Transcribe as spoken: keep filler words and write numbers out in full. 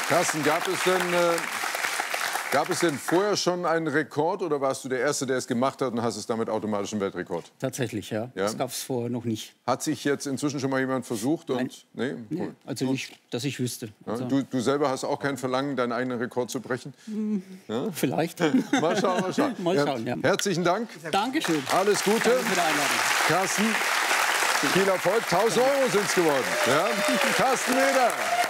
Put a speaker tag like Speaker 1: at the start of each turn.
Speaker 1: Carsten, gab es denn, äh, gab es denn vorher schon einen Rekord oder warst du der Erste, der es gemacht hat und hast es damit automatisch einen Weltrekord?
Speaker 2: Tatsächlich, ja.
Speaker 1: Ja?
Speaker 2: Das gab es vorher noch nicht.
Speaker 1: Hat sich jetzt inzwischen schon mal jemand versucht?
Speaker 2: Nein.
Speaker 1: Und, nee?
Speaker 2: Nee,
Speaker 1: Cool.
Speaker 2: also nicht, dass ich wüsste. Also,
Speaker 1: Ja, du, du selber hast auch kein Verlangen, deinen eigenen Rekord zu brechen? Ja?
Speaker 2: Vielleicht.
Speaker 1: Mal schauen, mal schauen.
Speaker 2: Mal schauen, ja.
Speaker 1: Herzlichen Dank.
Speaker 2: Dankeschön.
Speaker 1: Alles Gute.
Speaker 2: Danke für die Einladung.
Speaker 1: Carsten, viel Erfolg. tausend Euro sind es geworden. Ja? Carsten Leder.